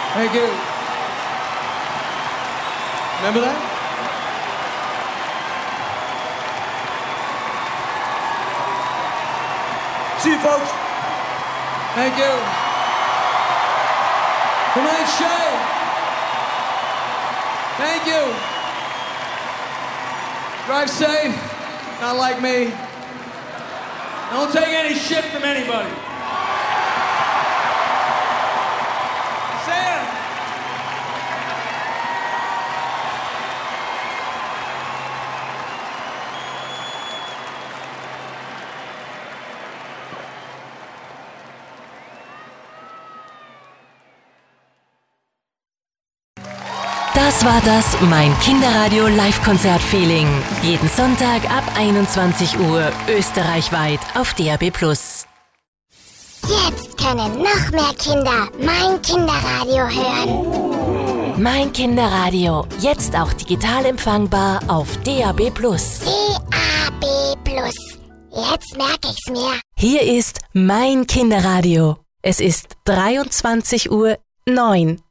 Thank you. Remember that? See you, folks. Thank you. Tonight's show. Thank you. Drive safe. Not like me. Don't take any shit from anybody. Sam. Das war das Mein Kinderradio Live-Konzert Feeling. Jeden Sonntag ab 21 Uhr österreichweit auf DAB+. Jetzt können noch mehr Kinder Mein Kinderradio hören. Mein Kinderradio, jetzt auch digital empfangbar auf DAB+. DAB+. Jetzt merke ich's mir. Hier ist Mein Kinderradio. Es ist 23:09 Uhr.